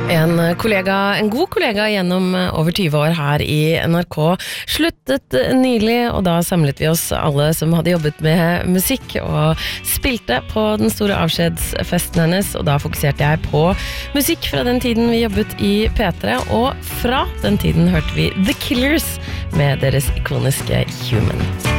En god kollega gjennom over 20 år her i NRK sluttet nylig, og da samlet vi oss alle som hadde jobbet med musikk og spilte på den store avskjedsfesten hennes, og da fokuserte jeg på musikk fra den tiden vi jobbet i P3, og fra den tiden hørte vi The Killers med deres ikoniske Human.